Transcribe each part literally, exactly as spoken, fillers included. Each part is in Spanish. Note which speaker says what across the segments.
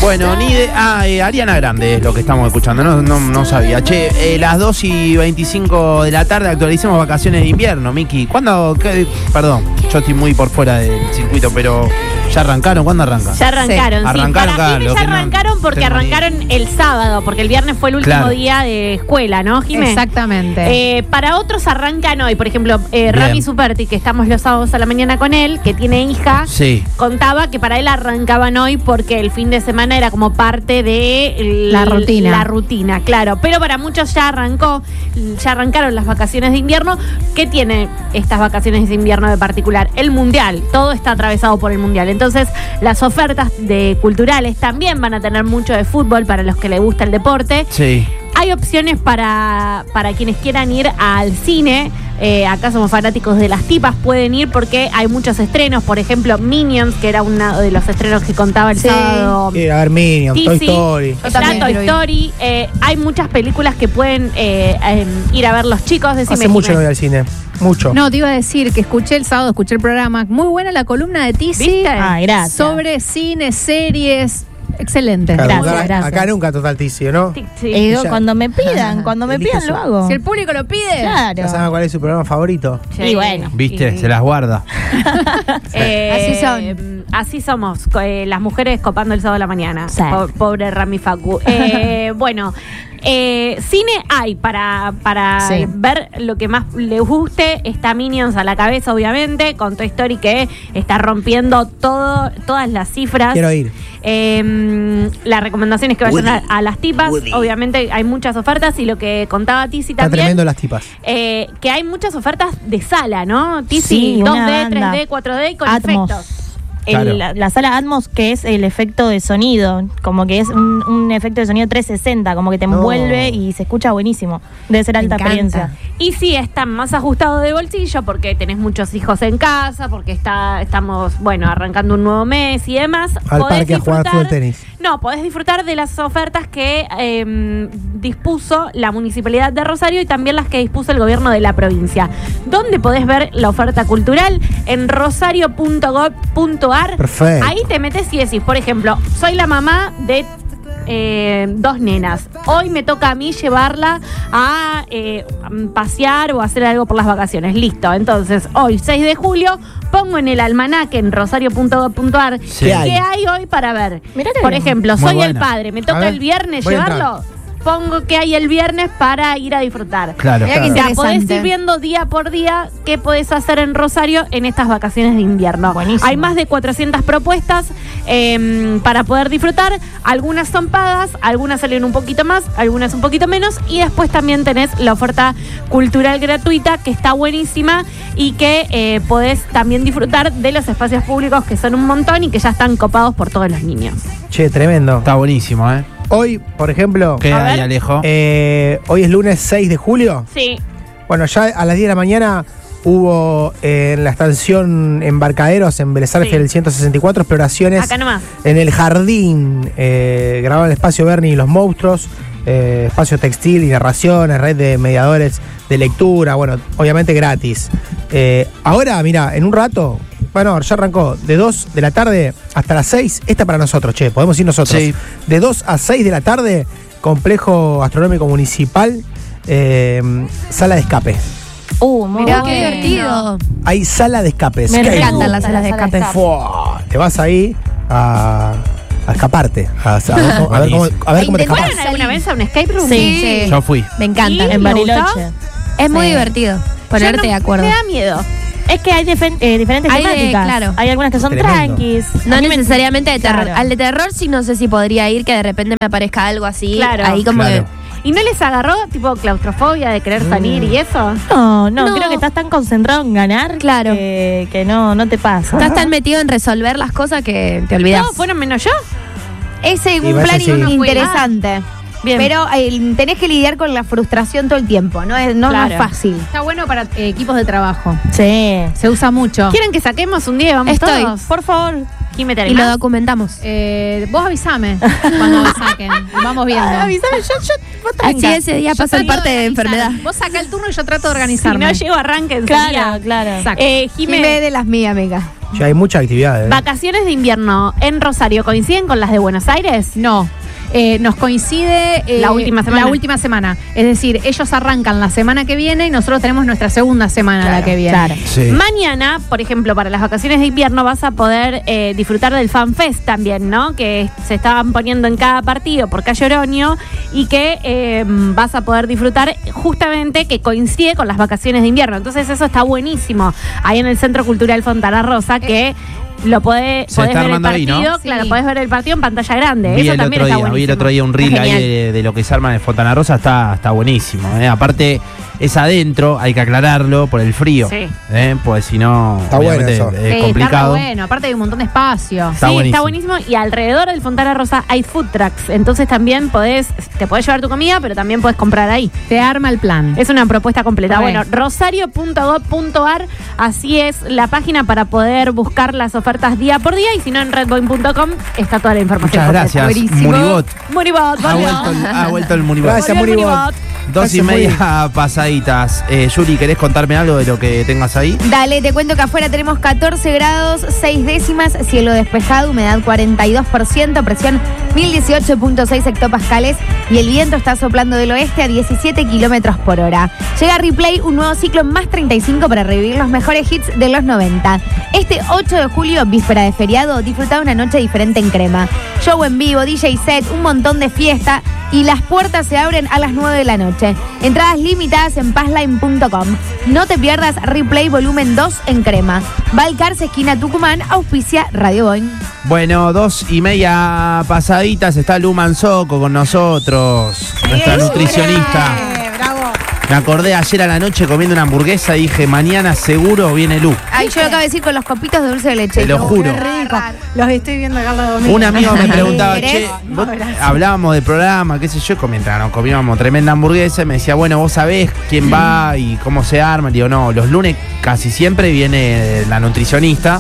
Speaker 1: Bueno, ni de. Ah, eh, Ariana Grande es lo que estamos escuchando, no, no, no sabía. Che, eh, las dos y veinticinco de la tarde actualicemos vacaciones de invierno, Miki. ¿Cuándo? Qué, perdón, yo estoy muy por fuera del circuito, pero ¿ya arrancaron? ¿Cuándo arrancan?
Speaker 2: Ya arrancaron, sí.
Speaker 1: Arrancaron,
Speaker 2: Para Jimé
Speaker 1: claro,
Speaker 2: ya arrancaron no, porque arrancaron ni... el sábado, porque el viernes fue el último claro. día de escuela, ¿no, Jimé?
Speaker 3: Exactamente.
Speaker 2: Eh, para otros arrancan hoy, por ejemplo, eh, Rami Superti, que estamos los sábados a la mañana con él, que tiene hija,
Speaker 1: sí.
Speaker 2: contaba que para él arrancaban hoy porque el fin de semana era como parte de el,
Speaker 3: la rutina.
Speaker 2: La rutina, claro. Pero para muchos ya arrancó, ya arrancaron las vacaciones de invierno. ¿Qué tiene estas vacaciones de invierno de particular? El mundial. Todo está atravesado por el mundial. Entonces, las ofertas de culturales también van a tener mucho de fútbol para los que les gusta el deporte.
Speaker 1: Sí.
Speaker 2: Hay opciones para, para quienes quieran ir al cine. Eh, acá somos fanáticos de las tipas, pueden ir porque hay muchos estrenos. Por ejemplo, Minions, que era uno de los estrenos que contaba el
Speaker 3: sí.
Speaker 2: sábado.
Speaker 4: Sí, a ver, Minions,
Speaker 2: Tizi,
Speaker 4: Toy Story.
Speaker 2: Está Toy Story. Eh, hay muchas películas que pueden eh, eh, ir a ver los chicos. Decime,
Speaker 4: Hace mucho no voy al cine. Mucho.
Speaker 3: No, te iba a decir que escuché el sábado, escuché el programa. Muy buena la columna de Tizi.
Speaker 2: Ah, gracias.
Speaker 3: Sobre cine, series. Excelente.
Speaker 4: Claro,
Speaker 3: Gracias,
Speaker 4: acá,
Speaker 3: gracias.
Speaker 4: acá nunca total Tizi, ¿no?
Speaker 2: Sí, sí.
Speaker 5: Eh, cuando me pidan, cuando me pidan lo hago.
Speaker 3: Si el público lo pide,
Speaker 5: claro.
Speaker 4: ¿Ya saben cuál es su programa favorito?
Speaker 2: Sí.
Speaker 5: Y bueno.
Speaker 1: ¿Viste?
Speaker 2: Y...
Speaker 1: Se las guarda.
Speaker 2: eh,
Speaker 3: así son.
Speaker 2: Así somos, eh, las mujeres copando el sábado de la mañana.
Speaker 5: Sí.
Speaker 2: Po- pobre Rami Facu. Eh, bueno, eh, cine hay para, para
Speaker 3: sí.
Speaker 2: ver lo que más les guste. Está Minions a la cabeza, obviamente, con Toy Story que está rompiendo todo, todas las cifras.
Speaker 4: Quiero ir.
Speaker 2: Eh, la recomendación es que vayan
Speaker 1: Woody.
Speaker 2: a, a las tipas.
Speaker 1: Woody.
Speaker 2: Obviamente hay muchas ofertas y lo que contaba Tizi
Speaker 4: Está
Speaker 2: también.
Speaker 4: tremendo las tipas.
Speaker 2: Eh, que hay muchas ofertas de sala, ¿no? Tizi,
Speaker 5: Sí,
Speaker 2: dos
Speaker 5: una
Speaker 2: D,
Speaker 5: banda.
Speaker 2: tres D, cuatro D con
Speaker 5: Atmos.
Speaker 2: efectos.
Speaker 5: El,
Speaker 1: Claro.
Speaker 5: la, la sala Atmos, que es el efecto de sonido, como que es un, un efecto de sonido trescientos sesenta, como que te
Speaker 4: No.
Speaker 5: envuelve y se escucha buenísimo. Debe ser
Speaker 3: Me
Speaker 5: alta
Speaker 3: encanta.
Speaker 5: experiencia.
Speaker 2: Y sí, está más ajustado de bolsillo porque tenés muchos hijos en casa, porque está estamos, bueno, arrancando un nuevo mes y demás.
Speaker 4: Al
Speaker 2: Podés
Speaker 4: parque a jugar
Speaker 2: disfrutar-
Speaker 4: fútbol tenis.
Speaker 2: No, podés disfrutar de las ofertas que eh, dispuso la Municipalidad de Rosario y también las que dispuso el gobierno de la provincia. ¿Dónde podés ver la oferta cultural? En rosario punto gov punto ar.
Speaker 4: Perfecto.
Speaker 2: Ahí te metes y decís, por ejemplo, soy la mamá de eh, dos nenas. Hoy me toca a mí llevarla a eh, pasear o hacer algo por las vacaciones. Listo. Entonces, hoy, seis de julio, pongo en el almanaque en rosario punto gov punto ar
Speaker 1: Sí.
Speaker 2: ¿qué hay hoy para ver?
Speaker 5: Mirá que
Speaker 2: Por
Speaker 5: bien.
Speaker 2: ejemplo,
Speaker 1: Muy
Speaker 2: soy el
Speaker 1: buena.
Speaker 2: padre, me
Speaker 4: A
Speaker 2: toca
Speaker 4: ver,
Speaker 2: el viernes
Speaker 4: voy a
Speaker 2: llevarlo. Pongo que hay el viernes para ir a disfrutar.
Speaker 1: Claro.
Speaker 3: Mirá que
Speaker 2: O sea, podés
Speaker 3: interesante.
Speaker 2: ir viendo día por día qué podés hacer en Rosario en estas vacaciones de invierno.
Speaker 5: Buenísimo.
Speaker 2: Hay más de cuatrocientas propuestas eh, para poder disfrutar. Algunas son pagas, algunas salen un poquito más, algunas un poquito menos. Y después también tenés la oferta cultural gratuita, que está buenísima y que eh, podés también disfrutar de los espacios públicos, que son un montón y que ya están copados por todos los niños.
Speaker 4: Che, tremendo.
Speaker 1: Está buenísimo, ¿eh?
Speaker 4: Hoy, por ejemplo,
Speaker 1: ¿Qué
Speaker 2: A
Speaker 1: hay,
Speaker 2: ver.
Speaker 1: Alejo?
Speaker 4: eh, hoy es lunes seis de julio.
Speaker 2: Sí.
Speaker 4: Bueno, ya a las diez de la mañana hubo eh, en la estación Embarcaderos en Vélez Sarsfield,
Speaker 2: Sí.
Speaker 4: el ciento sesenta y cuatro, exploraciones
Speaker 2: Acá nomás.
Speaker 4: en el jardín. Eh, grabaron el espacio Bernie y los monstruos, eh, espacio textil y narraciones, red de mediadores de lectura, bueno, obviamente gratis. Eh, ahora, mira, en un rato, bueno, ya arrancó, de dos de la tarde hasta las seis, esta para nosotros, che, podemos ir nosotros.
Speaker 1: Sí.
Speaker 4: De dos a seis de la tarde, complejo astronómico municipal, eh, sala de escape.
Speaker 5: Uh, muy
Speaker 3: Mirá
Speaker 5: bueno.
Speaker 3: qué divertido.
Speaker 4: Hay sala de escape.
Speaker 5: Me
Speaker 4: escape
Speaker 5: encantan
Speaker 4: room.
Speaker 3: las salas de escape.
Speaker 4: Fua, te vas ahí a, a escaparte, a, a ver cómo, a ver cómo, a ver cómo te escapas.
Speaker 2: ¿Fueron alguna vez a un escape room?
Speaker 5: Sí.
Speaker 3: Sí.
Speaker 1: Yo fui.
Speaker 3: Me encanta.
Speaker 2: ¿Y?
Speaker 5: En
Speaker 2: ¿Me
Speaker 5: Bariloche.
Speaker 2: gustó?
Speaker 3: Es muy
Speaker 5: Sí.
Speaker 3: divertido ponerte
Speaker 2: Yo no-
Speaker 3: de acuerdo.
Speaker 2: Me da miedo.
Speaker 5: Es que hay difen- eh, diferentes
Speaker 3: Hay de-
Speaker 5: temáticas.
Speaker 3: claro.
Speaker 5: Hay algunas que son
Speaker 4: Tremendo.
Speaker 5: tranquis.
Speaker 6: No
Speaker 5: A mí me-
Speaker 6: necesariamente de terror.
Speaker 5: Claro.
Speaker 6: Al de terror sí no sé si podría ir, que de repente me aparezca algo así.
Speaker 2: Claro.
Speaker 6: Ahí como
Speaker 1: Claro.
Speaker 2: ¿Y no les agarró tipo claustrofobia de querer salir y eso?
Speaker 5: No, no,
Speaker 6: No.
Speaker 5: creo que estás tan concentrado en ganar
Speaker 6: Claro.
Speaker 5: que, que no, no te pasa.
Speaker 6: que estás tan metido en resolver las cosas que te olvidas.
Speaker 2: No, fueron menos yo.
Speaker 6: Ese
Speaker 4: Y
Speaker 6: un
Speaker 4: vaya
Speaker 6: plan
Speaker 4: sí.
Speaker 6: interesante.
Speaker 5: Bien.
Speaker 6: Pero eh, tenés que lidiar con la frustración todo el tiempo, no es, no, no
Speaker 2: Claro.
Speaker 6: es fácil.
Speaker 3: Está bueno para eh, equipos de trabajo.
Speaker 5: Sí.
Speaker 3: Se usa mucho.
Speaker 2: ¿Quieren que saquemos un día y vamos
Speaker 6: Estoy.
Speaker 2: todos?
Speaker 5: Por favor.
Speaker 2: ¿Quién me
Speaker 6: Y lo
Speaker 2: animás?
Speaker 6: documentamos.
Speaker 3: Eh, vos avisame cuando saquen. Vamos viendo.
Speaker 5: Avísame, yo, yo, vos
Speaker 6: Así
Speaker 5: tranca.
Speaker 6: ese día
Speaker 3: Yo
Speaker 6: pasa el
Speaker 3: trato
Speaker 6: parte de
Speaker 3: organizar.
Speaker 6: enfermedad.
Speaker 3: Vos saca el turno y yo trato de
Speaker 2: Si
Speaker 3: organizarme.
Speaker 2: no llego arranque
Speaker 5: Claro,
Speaker 2: enseguida.
Speaker 5: claro.
Speaker 3: Exacto.
Speaker 2: Eh, Jimé,
Speaker 6: Jimé de las mías, amiga.
Speaker 4: Ya hay muchas actividades. ¿eh?
Speaker 2: Vacaciones de invierno en Rosario, ¿coinciden con las de Buenos Aires?
Speaker 3: No. Eh, nos coincide eh,
Speaker 2: La última semana.
Speaker 3: La última semana. Es decir, ellos arrancan la semana que viene y nosotros tenemos nuestra segunda semana la que viene.
Speaker 2: Claro.
Speaker 1: Sí.
Speaker 2: Mañana, por ejemplo, para las vacaciones de invierno vas a poder eh, disfrutar del FanFest también, ¿no? Que se estaban poniendo en cada partido por Calle Oroño y que eh, vas a poder disfrutar justamente que coincide con las vacaciones de invierno. Entonces eso está buenísimo. Ahí en el Centro Cultural Fontana Rosa, que lo podés,
Speaker 1: Se
Speaker 2: podés
Speaker 1: está
Speaker 2: ver el
Speaker 1: armando ahí,
Speaker 2: partido,
Speaker 1: ¿no?
Speaker 2: claro,
Speaker 3: Sí.
Speaker 2: podés ver el partido en pantalla grande.
Speaker 1: Vi
Speaker 2: Eso
Speaker 1: el
Speaker 2: también
Speaker 1: otro
Speaker 2: está
Speaker 1: día, vi
Speaker 2: buenísimo.
Speaker 1: el otro día un reel
Speaker 2: Está
Speaker 1: ahí
Speaker 2: genial.
Speaker 1: de, de lo que se arma de Fontana Rosa, está, está buenísimo. ¿eh? Aparte, es adentro, hay que aclararlo por el frío.
Speaker 2: Sí.
Speaker 1: ¿eh? Pues si no,
Speaker 4: Está bueno
Speaker 1: obviamente
Speaker 4: eso.
Speaker 1: es
Speaker 3: Sí, está
Speaker 1: complicado.
Speaker 3: re bueno, aparte hay un montón de espacio.
Speaker 1: Está
Speaker 2: Sí,
Speaker 1: buenísimo.
Speaker 2: está buenísimo. Y alrededor del Fontana Rosa hay food trucks. Entonces también podés, te podés llevar tu comida, pero también podés comprar ahí.
Speaker 3: Te arma el plan.
Speaker 2: Es una propuesta completa.
Speaker 3: Re.
Speaker 2: Bueno, rosario punto gov punto ar, así es la página para poder buscar las ofertas día por día. Y si no, en redboin punto com está toda la información.
Speaker 1: Muchas
Speaker 2: completa.
Speaker 1: gracias,
Speaker 2: Buenísimo.
Speaker 1: Muribot.
Speaker 2: Muribot,
Speaker 1: Ha
Speaker 2: volvió.
Speaker 1: vuelto, el, ha vuelto el Muribot.
Speaker 4: Gracias,
Speaker 2: Volvió el
Speaker 4: Muribot.
Speaker 2: Muribot.
Speaker 1: Dos y
Speaker 4: Gracias,
Speaker 1: media pasaditas. Eh, Yuri, ¿querés contarme algo de lo que tengas ahí?
Speaker 6: Dale, te cuento que afuera tenemos catorce grados, seis décimas, cielo despejado, humedad cuarenta y dos por ciento, presión mil dieciocho punto seis hectopascales y el viento está soplando del oeste a diecisiete kilómetros por hora. Llega Replay, un nuevo ciclo más treinta y cinco para revivir los mejores hits de los noventa. Este ocho de julio, víspera de feriado, disfruta de una noche diferente en Crema. Show en vivo, D J set, un montón de fiesta y las puertas se abren a las nueve de la noche. Entradas limitadas en passline punto com. No te pierdas Replay Volumen dos en Crema. Balcarce, esquina Tucumán, auspicia Radio Boing.
Speaker 1: Bueno, dos y media pasaditas. Está Lu Manzoco con nosotros, nuestra nutricionista. Me acordé ayer a la noche comiendo una hamburguesa y dije, mañana seguro viene Lu.
Speaker 6: Ay, yo lo acabo de decir con los copitos de dulce de leche.
Speaker 1: Te lo
Speaker 6: No,
Speaker 1: juro.
Speaker 6: qué rico.
Speaker 5: Los estoy viendo acá los domingos.
Speaker 1: Un amigo me preguntaba,
Speaker 6: ¿Querés?
Speaker 1: che, vos-
Speaker 5: No, gracias.
Speaker 1: hablábamos del programa, qué sé yo, mientras nos comíamos tremenda hamburguesa, y me decía, bueno, vos sabés quién va y cómo se arma. Y digo, no, los lunes casi siempre viene la nutricionista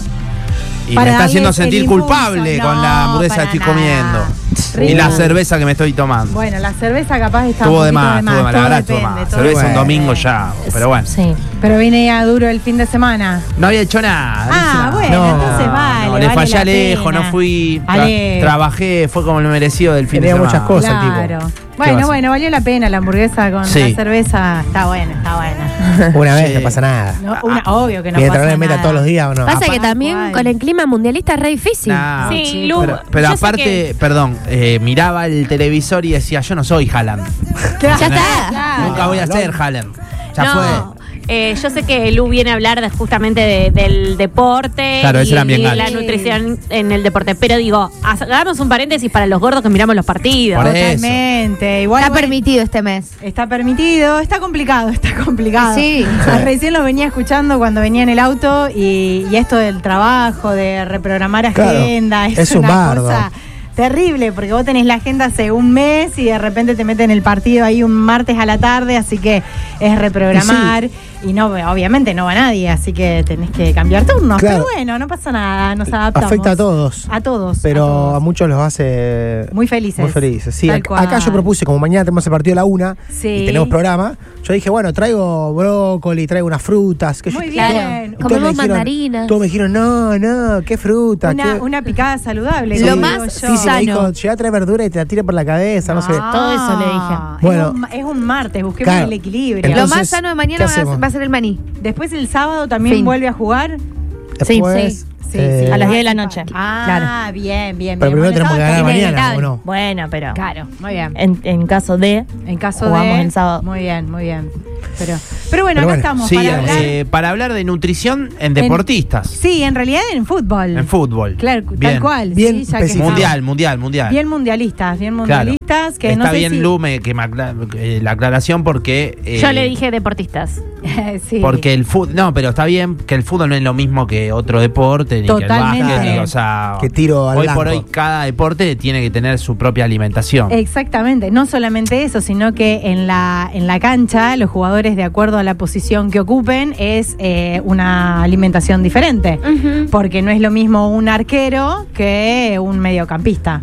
Speaker 1: y
Speaker 5: Para
Speaker 1: me está haciendo
Speaker 5: darles el
Speaker 1: sentir
Speaker 5: impulso.
Speaker 1: culpable
Speaker 5: No,
Speaker 1: con la hamburguesa que
Speaker 5: para
Speaker 1: estoy
Speaker 5: nada.
Speaker 1: comiendo. Y
Speaker 5: Rico.
Speaker 1: la cerveza que me estoy tomando.
Speaker 5: Bueno, la cerveza capaz está
Speaker 1: Estuvo
Speaker 5: un
Speaker 1: de
Speaker 5: poquito
Speaker 1: más, estuvo de más, la
Speaker 5: todo
Speaker 1: verdad estuvo
Speaker 5: depende,
Speaker 1: más.
Speaker 5: todo
Speaker 1: Cerveza un
Speaker 4: depende.
Speaker 1: domingo ya, pero bueno.
Speaker 5: Sí. Pero viene ya duro el fin de semana.
Speaker 1: No había hecho nada. no hice
Speaker 5: Ah,
Speaker 1: nada.
Speaker 5: bueno,
Speaker 4: No,
Speaker 5: entonces vale.
Speaker 1: No, le
Speaker 5: vale
Speaker 1: fallé
Speaker 5: la
Speaker 1: a Alejo,
Speaker 5: pena.
Speaker 1: no fui. tra-
Speaker 5: Ale.
Speaker 1: trabajé, fue como lo merecido del fin
Speaker 4: Tenía
Speaker 1: de semana.
Speaker 4: muchas cosas.
Speaker 5: Claro.
Speaker 4: tipo.
Speaker 1: ¿Qué va a
Speaker 5: Bueno,
Speaker 1: hacer?
Speaker 5: bueno, valió la pena la hamburguesa con
Speaker 1: Sí.
Speaker 5: la cerveza. Está buena, está buena.
Speaker 4: Una vez
Speaker 1: Sí.
Speaker 4: no pasa nada.
Speaker 5: No, una- obvio que no
Speaker 4: Mientras no
Speaker 5: pasa
Speaker 4: le meta
Speaker 5: nada.
Speaker 4: todos los días o no.
Speaker 7: Pasa que
Speaker 5: Tal
Speaker 7: también
Speaker 5: cual.
Speaker 7: con el clima mundialista es re difícil.
Speaker 1: Nah.
Speaker 2: Sí,
Speaker 5: Sí,
Speaker 2: Lu,
Speaker 1: Pero, pero
Speaker 2: yo sé
Speaker 1: aparte,
Speaker 2: que-
Speaker 1: perdón, eh, miraba el televisor y decía, yo no soy Haaland.
Speaker 5: Claro,
Speaker 7: Ya está.
Speaker 5: claro.
Speaker 1: Nunca voy a ser Haaland. Ya
Speaker 2: no,
Speaker 1: fue.
Speaker 2: eh, yo sé que Lu viene a hablar de- justamente de- del deporte
Speaker 1: Claro,
Speaker 2: y,
Speaker 1: ese era mi
Speaker 2: y
Speaker 1: enganche.
Speaker 2: la nutrición en el deporte. Pero digo, hagamos un paréntesis para los gordos que miramos los partidos.
Speaker 1: Por eso.
Speaker 5: Totalmente. Igual,
Speaker 6: Está
Speaker 5: bueno,
Speaker 6: permitido este mes.
Speaker 5: Está permitido, está complicado, está complicado.
Speaker 6: Sí.
Speaker 5: Ah, Recién lo venía escuchando cuando venía en el auto y, y esto del trabajo, de reprogramar
Speaker 4: Claro,
Speaker 5: agenda, es,
Speaker 4: es un
Speaker 5: una
Speaker 4: bardo.
Speaker 5: cosa terrible porque vos tenés la agenda hace un mes y de repente te meten el partido ahí un martes a la tarde, así que es reprogramar y, no, obviamente no va nadie, así que tenés que cambiar turnos.
Speaker 4: Claro.
Speaker 5: Pero bueno, no pasa nada, nos adaptamos.
Speaker 4: Afecta a todos.
Speaker 5: A todos.
Speaker 4: Pero
Speaker 5: a
Speaker 4: a,
Speaker 5: todos.
Speaker 4: muchos los hace
Speaker 5: Muy felices.
Speaker 4: Muy felices. Sí,
Speaker 5: Tal
Speaker 4: ac- acá
Speaker 5: cual.
Speaker 4: yo propuse, como mañana tenemos el partido a la una
Speaker 5: Sí.
Speaker 4: y tenemos programa, yo dije, bueno, traigo brócoli, traigo unas frutas. Que
Speaker 5: Muy
Speaker 4: yo,
Speaker 5: bien.
Speaker 4: y
Speaker 5: Claro.
Speaker 4: todos
Speaker 7: Comemos
Speaker 4: me dijeron-
Speaker 7: mandarinas.
Speaker 4: Todos me dijeron, no, no, qué fruta.
Speaker 5: Una,
Speaker 4: qué...
Speaker 5: una picada saludable.
Speaker 6: Lo
Speaker 5: digo
Speaker 6: más
Speaker 5: yo.
Speaker 4: Sí, sí, me
Speaker 6: sano.
Speaker 4: dijo, llega a traer verdura y te la tira por la cabeza, no, sé.
Speaker 5: Ah,
Speaker 7: Todo eso le dije.
Speaker 4: Bueno.
Speaker 5: es, un, ma- es un martes, busquemos
Speaker 4: Claro.
Speaker 5: el equilibrio.
Speaker 4: Entonces,
Speaker 6: Lo más sano de mañana
Speaker 4: ¿qué
Speaker 6: va a,
Speaker 4: hacemos?
Speaker 6: va a ser el maní.
Speaker 5: Después el sábado también
Speaker 6: Fin.
Speaker 5: vuelve a jugar.
Speaker 4: Después,
Speaker 5: sí, sí,
Speaker 4: eh,
Speaker 5: sí.
Speaker 7: A las diez de la noche.
Speaker 5: Ah, bien, bien,
Speaker 4: Pero
Speaker 5: bien.
Speaker 4: primero
Speaker 5: Bueno,
Speaker 4: tenemos que
Speaker 5: sábado
Speaker 4: ganar
Speaker 5: está
Speaker 4: mañana, ¿o
Speaker 5: inevitable.
Speaker 4: no?
Speaker 7: Bueno, pero
Speaker 5: Claro, muy bien.
Speaker 7: en, en caso de.
Speaker 5: En caso
Speaker 7: Jugamos
Speaker 5: de.
Speaker 7: el sábado.
Speaker 5: Muy bien, muy bien. Pero, pero bueno,
Speaker 4: Pero
Speaker 5: acá
Speaker 4: bueno,
Speaker 5: estamos
Speaker 1: Sí,
Speaker 5: para hablar.
Speaker 1: eh, para hablar de nutrición en deportistas.
Speaker 5: Sí, en realidad en fútbol.
Speaker 1: En fútbol.
Speaker 5: Claro,
Speaker 1: Bien.
Speaker 5: tal cual.
Speaker 4: Bien
Speaker 5: sí, ya que
Speaker 4: específico.
Speaker 1: Mundial, mundial, mundial.
Speaker 5: Bien mundialistas, bien
Speaker 1: Claro.
Speaker 5: mundialistas. Que
Speaker 1: Está
Speaker 5: no sé
Speaker 1: bien,
Speaker 5: si...
Speaker 1: Lu, me- que me acla- eh, la aclaración porque. eh,
Speaker 2: Yo le dije deportistas.
Speaker 5: sí.
Speaker 1: Porque el fútbol. No, pero está bien que el fútbol no es lo mismo que otro deporte, ni
Speaker 5: Totalmente.
Speaker 1: que el básquet, ni, o sea.
Speaker 4: Que tiro al
Speaker 1: Hoy por
Speaker 4: blanco.
Speaker 1: hoy, cada deporte tiene que tener su propia alimentación.
Speaker 5: Exactamente, no solamente eso, sino que en la, en la cancha los jugadores, de acuerdo a la posición que ocupen, es eh, una alimentación diferente. Porque no es lo mismo un arquero que un mediocampista.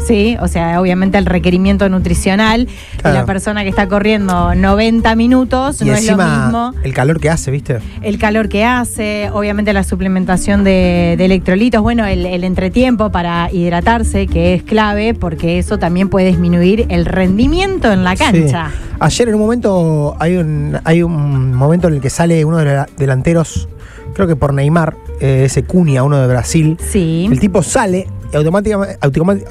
Speaker 5: Sí, o sea, obviamente el requerimiento nutricional
Speaker 4: Claro.
Speaker 5: de la persona que está corriendo nutricional claro. de la persona que está corriendo noventa minutos,
Speaker 4: Y
Speaker 5: no es lo
Speaker 4: encima,
Speaker 5: mismo.
Speaker 4: el calor que hace, ¿viste?
Speaker 5: El calor que hace, obviamente la suplementación de, de electrolitos, bueno, el, el entretiempo para hidratarse, que es clave, porque eso también puede disminuir el rendimiento en la cancha.
Speaker 4: Sí. Ayer en un momento, hay un, hay un momento en el que sale uno de los delanteros, creo que por Neymar, eh, ese Cunha, uno de Brasil.
Speaker 5: Sí.
Speaker 4: El tipo sale y automáticamente... automáticamente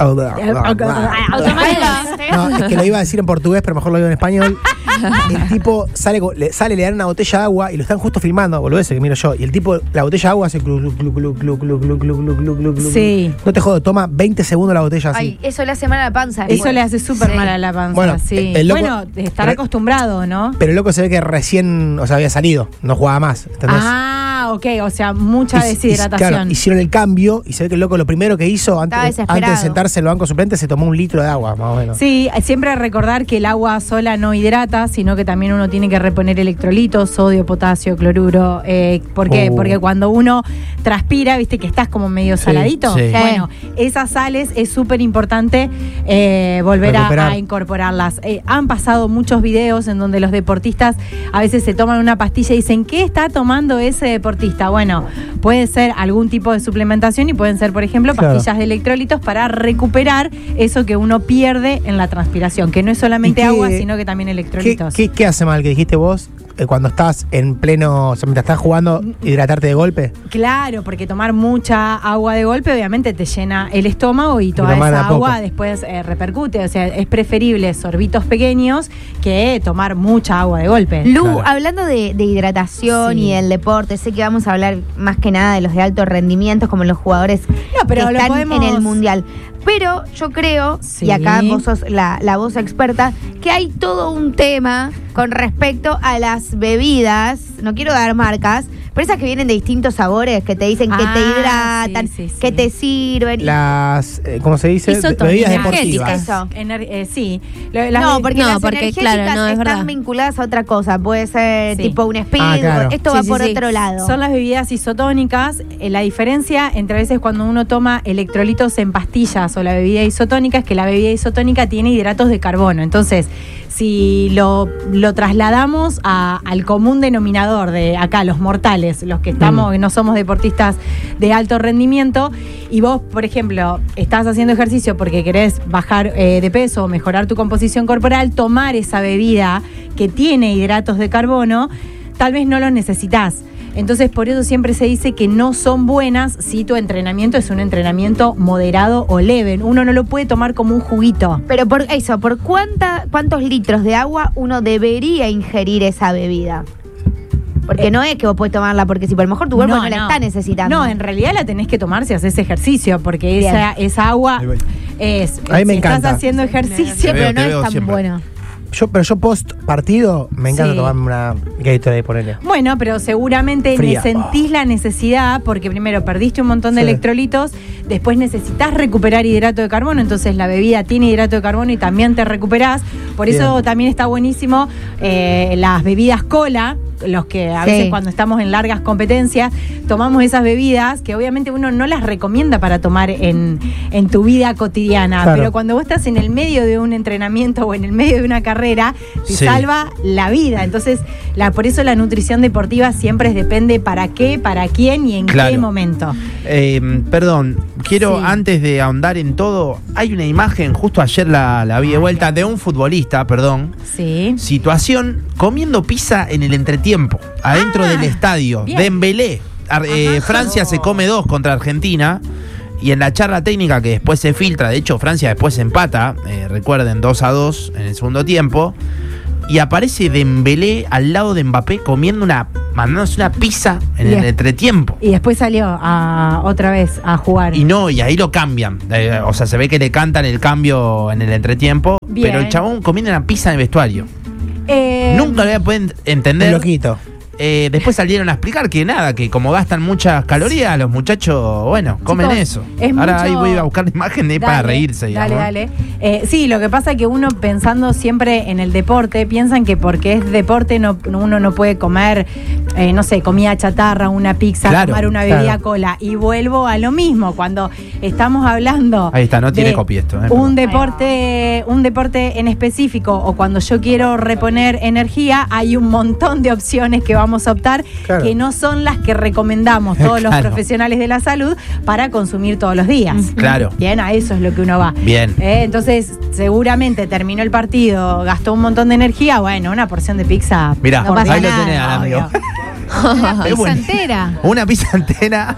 Speaker 2: Automáticamente.
Speaker 4: no, es que lo iba a decir en portugués, pero mejor lo digo en español. El tipo sale, le, sale, le dan una botella de agua y lo están justo filmando, boludo, ese que miro yo. Y el tipo, la botella de agua hace clu, clu, clu, clu, clu, clu, clu, clu, clu, clu, clu.
Speaker 5: Sí.
Speaker 4: No te jodo, toma veinte segundos la botella así.
Speaker 6: Ay, eso le hace mal a la panza.
Speaker 5: Eso le hace súper
Speaker 6: Sí.
Speaker 5: mal a la panza,
Speaker 4: Bueno,
Speaker 5: sí.
Speaker 4: el loco-
Speaker 5: bueno, estar
Speaker 4: re-
Speaker 5: acostumbrado, ¿no?
Speaker 4: Pero el loco se ve que recién, o sea, había salido, no jugaba más, ¿entendés?
Speaker 5: Ah, ok, o sea, mucha
Speaker 4: Y- y-
Speaker 5: deshidratación.
Speaker 4: claro, hicieron el cambio y se ve que el loco lo primero que hizo antes,
Speaker 6: Estaba desesperado.
Speaker 4: antes de sentarse en el banco suplente se tomó un litro de agua, más o menos.
Speaker 5: Sí, siempre recordar que el agua sola no hidrata, sino que también uno tiene que reponer electrolitos, sodio, potasio, cloruro. Eh, ¿Por qué?
Speaker 4: Oh.
Speaker 5: Porque cuando uno transpira, viste que estás como medio
Speaker 1: Sí,
Speaker 5: saladito.
Speaker 1: sí.
Speaker 5: Bueno, esas sales es súper importante eh, volver a,
Speaker 4: Recuperar.
Speaker 5: a incorporarlas. Eh, han pasado muchos videos en donde los deportistas a veces se toman una pastilla y dicen, ¿qué está tomando ese deportista? Bueno, puede ser algún tipo de suplementación y pueden ser, por ejemplo,
Speaker 4: Claro.
Speaker 5: pastillas de electrolitos para recuperar eso que uno pierde en la transpiración, que no es solamente
Speaker 4: ¿Y qué-
Speaker 5: agua, sino que también
Speaker 4: ¿Qué,
Speaker 5: electrolitos.
Speaker 4: qué, qué hace mal que dijiste vos eh, cuando estás en pleno, o sea, mientras estás jugando, hidratarte de golpe?
Speaker 5: Claro, porque tomar mucha agua de golpe obviamente te llena el estómago y toda
Speaker 4: tomar de
Speaker 5: esa
Speaker 4: a poco.
Speaker 5: agua después eh, repercute. O sea, es preferible sorbitos pequeños que tomar mucha agua de golpe.
Speaker 6: Lu,
Speaker 4: Claro.
Speaker 6: hablando de, de hidratación
Speaker 5: Sí.
Speaker 6: y el deporte, sé que vamos a hablar más que nada de los de alto rendimiento, como los jugadores
Speaker 5: No, pero
Speaker 6: que
Speaker 5: lo
Speaker 6: están
Speaker 5: podemos-
Speaker 6: en el mundial. Pero yo creo,
Speaker 5: Sí.
Speaker 6: y acá vos sos la, la voz experta, que hay todo un tema con respecto a las bebidas, no quiero dar marcas, pero esas que vienen de distintos sabores, que te dicen que te
Speaker 5: Ah,
Speaker 6: hidratan,
Speaker 5: sí, sí, sí.
Speaker 6: que te sirven.
Speaker 4: Las, eh, ¿cómo se dice?
Speaker 5: Isotónicas.
Speaker 4: Bebidas
Speaker 6: Energéticas.
Speaker 4: deportivas.
Speaker 6: Eso.
Speaker 5: Ener- eh, sí. Lo- las
Speaker 6: No,
Speaker 5: de-
Speaker 6: porque
Speaker 7: No,
Speaker 6: las
Speaker 7: porque,
Speaker 6: energéticas
Speaker 7: claro, no, es
Speaker 6: están
Speaker 7: verdad.
Speaker 6: vinculadas a otra cosa. Puede ser
Speaker 5: Sí.
Speaker 6: tipo un speed,
Speaker 4: Ah, claro.
Speaker 6: esto
Speaker 7: Sí,
Speaker 6: va
Speaker 7: sí,
Speaker 6: por
Speaker 7: sí.
Speaker 6: otro lado.
Speaker 5: Son las bebidas isotónicas. Eh, la diferencia entre a veces cuando uno toma electrolitos en pastillas o la bebida isotónica es que la bebida isotónica tiene hidratos de carbono. Entonces, si lo, lo trasladamos a- al común denominador de acá, los mortales, los que estamos,
Speaker 4: Mm.
Speaker 5: que no somos deportistas de alto rendimiento, y vos, por ejemplo, estás haciendo ejercicio porque querés bajar eh, de peso o mejorar tu composición corporal, tomar esa bebida que tiene hidratos de carbono, tal vez no lo necesitas. Entonces, por eso siempre se dice que no son buenas si tu entrenamiento es un entrenamiento moderado o leve. Uno no lo puede tomar como un juguito.
Speaker 6: Pero por eso, ¿por cuánta, cuántos litros de agua uno debería ingerir esa bebida? Porque
Speaker 5: Eh,
Speaker 6: no es que vos podés tomarla porque si por lo mejor tu cuerpo no, la está necesitando.
Speaker 5: No, en realidad la tenés que tomar si haces ejercicio, porque
Speaker 6: Bien.
Speaker 5: esa, esa agua
Speaker 4: Ahí voy.
Speaker 5: es.
Speaker 4: A mí me
Speaker 5: si
Speaker 4: encanta.
Speaker 5: estás haciendo ejercicio.
Speaker 7: Sí,
Speaker 1: Te veo,
Speaker 7: pero no
Speaker 1: te
Speaker 7: es
Speaker 1: veo
Speaker 7: tan
Speaker 1: siempre.
Speaker 7: bueno.
Speaker 4: Yo, pero yo post partido me encanta
Speaker 5: Sí.
Speaker 4: tomarme una Gatorade, ponele.
Speaker 5: Bueno, pero seguramente
Speaker 4: Fría.
Speaker 5: ne- sentís la necesidad, porque primero perdiste un montón de
Speaker 4: Sí.
Speaker 5: electrolitos, después necesitas recuperar hidrato de carbono, entonces la bebida tiene hidrato de carbono y también te recuperás. Por eso
Speaker 4: Bien.
Speaker 5: también está buenísimo eh, las bebidas cola, los que a
Speaker 6: Sí.
Speaker 5: veces cuando estamos en largas competencias tomamos esas bebidas que obviamente uno no las recomienda para tomar en, en tu vida cotidiana,
Speaker 4: Claro.
Speaker 5: pero cuando vos estás en el medio de un entrenamiento o en el medio de una carrera, te
Speaker 1: Sí.
Speaker 5: salva la vida. Entonces, la, por eso la nutrición deportiva siempre es depende para qué, para quién y en
Speaker 1: Claro.
Speaker 5: qué momento.
Speaker 1: Eh, perdón, quiero
Speaker 5: Sí.
Speaker 1: antes de ahondar en todo, hay una imagen, justo ayer la, la vi de vuelta, de un futbolista, perdón,
Speaker 5: Sí.
Speaker 1: situación comiendo pizza en el entretiempo, adentro
Speaker 5: Ah,
Speaker 1: del estadio,
Speaker 5: bien.
Speaker 1: Dembélé. Ar- eh, Francia se come dos contra Argentina. Y en la charla técnica que después se filtra, de hecho Francia después empata, eh, recuerden, dos a dos en el segundo tiempo, y aparece Dembélé al lado de Mbappé comiendo una, mandándose una pizza en
Speaker 5: Bien.
Speaker 1: el entretiempo.
Speaker 5: Y después salió a, otra vez a jugar.
Speaker 1: Y no, y ahí lo cambian. Eh, o sea, se ve que le cantan el cambio en el entretiempo,
Speaker 5: Bien.
Speaker 1: pero el chabón comiendo una pizza en el vestuario.
Speaker 5: Eh,
Speaker 1: Nunca lo voy a poder
Speaker 4: Un
Speaker 1: entender.
Speaker 4: loquito.
Speaker 1: eh, después salieron a explicar que nada, que como gastan muchas calorías, los muchachos, bueno, comen
Speaker 5: Chicos,
Speaker 1: eso.
Speaker 5: es
Speaker 1: Ahora
Speaker 5: mucho-
Speaker 1: ahí voy a buscar la imagen de para
Speaker 5: Dale,
Speaker 1: reírse, digamos.
Speaker 5: Dale, dale. Eh, sí, lo que pasa es que uno pensando siempre en el deporte, piensan que porque es deporte no, uno no puede comer, eh, no sé, comida chatarra, una pizza,
Speaker 1: Claro,
Speaker 5: tomar una bebida
Speaker 4: claro.
Speaker 5: cola. Y vuelvo a lo mismo, cuando estamos hablando
Speaker 1: Ahí está, no tiene
Speaker 5: de
Speaker 1: copia esto, eh,
Speaker 5: un
Speaker 1: perdón.
Speaker 5: deporte, un deporte en específico, o cuando yo quiero reponer energía, hay un montón de opciones que vamos a optar,
Speaker 4: Claro.
Speaker 5: que no son las que recomendamos todos los
Speaker 1: Claro.
Speaker 5: profesionales de la salud para consumir todos los días.
Speaker 1: Claro.
Speaker 5: Bien, a eso es lo que uno va.
Speaker 1: Bien.
Speaker 5: Eh, entonces, seguramente terminó el partido, gastó un montón de energía, bueno, una porción de pizza.
Speaker 1: Mirá,
Speaker 5: no
Speaker 3: pasa
Speaker 1: ahí lo
Speaker 5: nada,
Speaker 1: tenés al amigo.
Speaker 5: obvio.
Speaker 3: Una
Speaker 1: Es
Speaker 3: pizza
Speaker 1: bueno.
Speaker 3: entera.
Speaker 1: Una pizza entera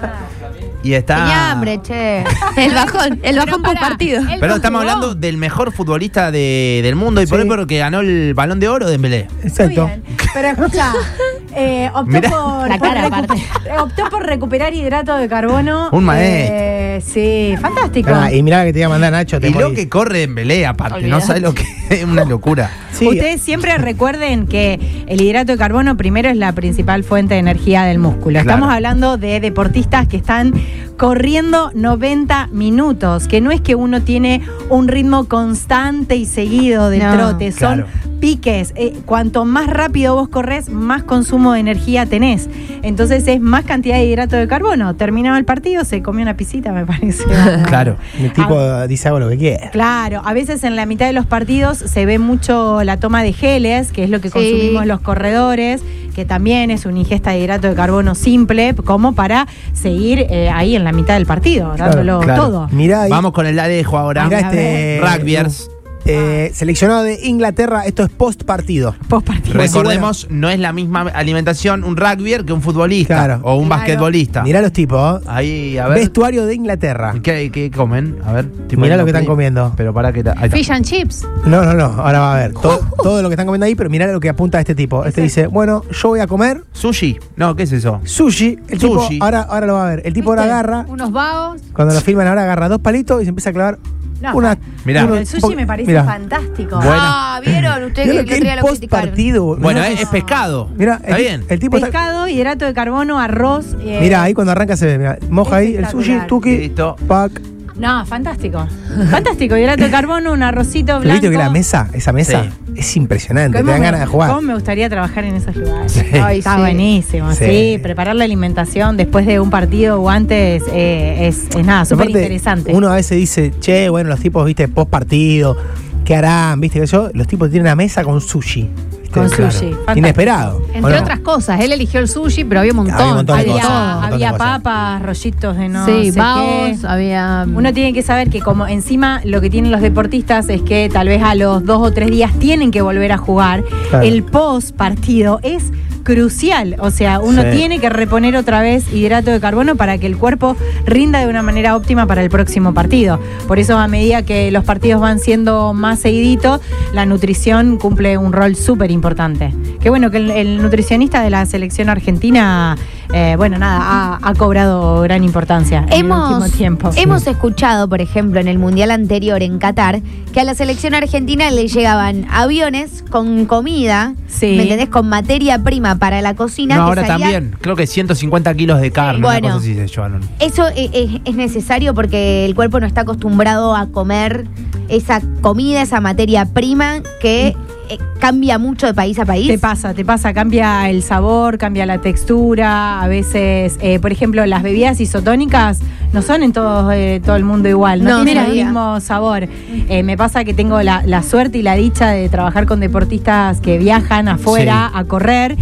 Speaker 1: y está...
Speaker 6: Tenía hambre, che. El bajón, el bajón por
Speaker 3: pará,
Speaker 6: partido.
Speaker 3: él
Speaker 1: Pero
Speaker 3: no
Speaker 1: estamos
Speaker 3: jugó.
Speaker 1: hablando del mejor futbolista de- del mundo y por
Speaker 4: Sí.
Speaker 1: ahí porque ganó el Balón de Oro de Dembélé.
Speaker 4: Exacto.
Speaker 5: Muy bien. Pero escucha, eh, optó,
Speaker 1: Mirá.
Speaker 5: por,
Speaker 2: La
Speaker 5: por
Speaker 2: cara,
Speaker 5: recu-
Speaker 2: aparte.
Speaker 5: optó por recuperar hidrato de carbono.
Speaker 1: Un maestro.
Speaker 5: Eh, sí, fantástico.
Speaker 4: Ah, y mirá que te iba a mandar Nacho. Te
Speaker 1: Y lo
Speaker 4: morís.
Speaker 1: que corre Dembélé aparte, no
Speaker 2: Olvidate.
Speaker 1: sabes lo que es una locura.
Speaker 4: Sí,
Speaker 5: Ustedes siempre recuerden que el hidrato de carbono primero es la principal fuente de energía del músculo.
Speaker 1: Claro.
Speaker 5: Estamos hablando de deportistas que están corriendo noventa minutos, que no es que uno tiene un ritmo constante y seguido de
Speaker 6: No,
Speaker 5: trote, son
Speaker 1: claro.
Speaker 5: piques. Eh, cuanto más rápido vos corres, más consumo de energía tenés. Entonces es más cantidad de hidrato de carbono. Terminado el partido, se comió una pisita, me parece.
Speaker 1: Claro.
Speaker 4: el tipo dice hago lo que quiere.
Speaker 5: Claro, a veces en la mitad de los partidos se ve mucho la toma de geles, que es lo que
Speaker 6: Sí.
Speaker 5: consumimos los corredores, que también es una ingesta de hidrato de carbono simple, como para seguir eh, ahí en la mitad del partido, dándolo
Speaker 1: claro.
Speaker 5: todo.
Speaker 4: Mirá ahí.
Speaker 1: Vamos con el Alejo ahora.
Speaker 4: Mirá
Speaker 5: A
Speaker 4: este.
Speaker 1: Rugbyers.
Speaker 4: eh, seleccionado de Inglaterra, esto es post partido.
Speaker 5: Post partido.
Speaker 1: Recordemos, no es la misma alimentación un rugbyer que un futbolista
Speaker 4: Claro.
Speaker 1: o un
Speaker 5: Claro.
Speaker 1: basquetbolista.
Speaker 4: Mirá los tipos. ¿eh?
Speaker 1: Ahí, a ver.
Speaker 4: Vestuario de Inglaterra.
Speaker 1: ¿Qué, qué comen? A ver. estoy
Speaker 4: Mirá
Speaker 1: poniendo
Speaker 4: lo que están
Speaker 1: play.
Speaker 4: comiendo.
Speaker 1: Pero para que. ta- ahí está.
Speaker 3: Fish and chips.
Speaker 4: No, no, no. Ahora va a ver. Todo, todo lo que están comiendo ahí, pero mirá lo que apunta este tipo. Este dice, bueno, yo voy a comer
Speaker 1: Sushi. No, ¿qué es eso?
Speaker 4: sushi. El
Speaker 1: Sushi.
Speaker 4: tipo, ahora, ahora lo va a ver. El tipo ahora
Speaker 5: ¿Viste?
Speaker 4: agarra,
Speaker 3: Unos vagos.
Speaker 4: cuando lo filman ahora agarra dos palitos y se empieza a clavar
Speaker 5: No,
Speaker 4: una.
Speaker 1: Mirá.
Speaker 5: Pero
Speaker 4: uno-
Speaker 5: el sushi me parece
Speaker 4: mirá.
Speaker 5: fantástico.
Speaker 1: Bueno.
Speaker 6: Ah, ¿vieron? Ustedes
Speaker 4: Mirá
Speaker 6: que
Speaker 4: lo
Speaker 6: el
Speaker 4: que
Speaker 6: otro día
Speaker 4: es
Speaker 6: lo
Speaker 4: post
Speaker 6: criticaron.
Speaker 4: partido.
Speaker 1: Bueno,
Speaker 4: Mirá,
Speaker 1: es, es pescado.
Speaker 4: mirá,
Speaker 1: Está
Speaker 4: el,
Speaker 1: bien.
Speaker 4: el tipo está-
Speaker 5: Pescado, hidrato de carbono, arroz. eh,
Speaker 4: Mirá, ahí cuando arranca se ve, mirá, moja ahí el sushi,
Speaker 5: Espectacular.
Speaker 4: tuki,
Speaker 1: Listo.
Speaker 4: pack.
Speaker 5: No, fantástico. Fantástico, hidrato de carbono, un arrocito
Speaker 4: Pero
Speaker 5: blanco.
Speaker 4: viste que la mesa, esa mesa,
Speaker 1: Sí.
Speaker 4: es impresionante, te
Speaker 5: ¿Cómo
Speaker 4: dan
Speaker 5: me-
Speaker 4: ganas de jugar.
Speaker 5: ¿Cómo me gustaría trabajar en esos lugares?
Speaker 1: Sí.
Speaker 6: Ay,
Speaker 5: Está
Speaker 6: sí.
Speaker 5: buenísimo, sí.
Speaker 4: Sí.
Speaker 5: Preparar la alimentación después de un partido o antes eh, es, es nada, súper
Speaker 4: Aparte,
Speaker 5: interesante.
Speaker 4: Uno a veces dice, che, bueno, los tipos, viste, post partido, ¿qué harán? Viste que yo, los tipos tienen una mesa con sushi. ¿viste?
Speaker 5: Con sushi, fantástico.
Speaker 4: Inesperado. ¿o
Speaker 3: Entre
Speaker 4: no?
Speaker 3: otras cosas. Él eligió el sushi, pero había un montón.
Speaker 4: Había un montón de
Speaker 3: Había
Speaker 4: cosas.
Speaker 3: todo.
Speaker 4: un montón de
Speaker 5: había
Speaker 4: cosas.
Speaker 5: papas, rollitos de no
Speaker 3: Sí,
Speaker 5: sé
Speaker 3: vagos,
Speaker 5: qué.
Speaker 3: había.
Speaker 5: Uno tiene que saber que como encima lo que tienen los deportistas es que tal vez a los dos o tres días tienen que volver a jugar,
Speaker 4: Claro.
Speaker 5: el post partido es crucial, o sea, uno
Speaker 4: Sí.
Speaker 5: tiene que reponer otra vez hidrato de carbono para que el cuerpo rinda de una manera óptima para el próximo partido. Por eso a medida que los partidos van siendo más seguiditos, la nutrición cumple un rol súper importante. Qué bueno que el, el nutricionista de la selección argentina, eh, bueno, nada, ha, ha cobrado gran importancia en el
Speaker 6: Hemos,
Speaker 5: último tiempo.
Speaker 6: hemos escuchado, por ejemplo, en el Mundial anterior en Qatar, que a la selección argentina le llegaban aviones con comida,
Speaker 5: Sí.
Speaker 6: ¿me entendés? Con materia prima para la cocina.
Speaker 1: No,
Speaker 6: que
Speaker 1: ahora
Speaker 6: salía-
Speaker 1: también. Creo que ciento cincuenta kilos de carne,
Speaker 6: Bueno.
Speaker 1: una cosa así se llevaron.
Speaker 6: Eso e- e- es necesario porque el cuerpo no está acostumbrado a comer esa comida, esa materia prima que eh, cambia mucho de país a país.
Speaker 5: Te pasa, te pasa, cambia el sabor, cambia la textura, a veces, eh, por ejemplo, las bebidas isotónicas no son en todo, eh, todo el mundo igual, no,
Speaker 6: No,
Speaker 5: tienen el
Speaker 6: mira.
Speaker 5: mismo sabor. Eh, me pasa que tengo la, la suerte y la dicha de trabajar con deportistas que viajan afuera a correr.